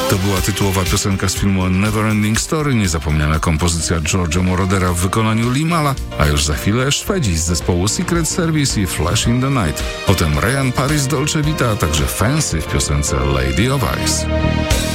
To była tytułowa piosenka z filmu Neverending Story, niezapomniana kompozycja George'a Morodera w wykonaniu Limala, a już za chwilę Szwedzi z zespołu Secret Service i Flash in the Night. Potem Ryan Paris Dolce Vita, a także Fancy w piosence Lady of Ice.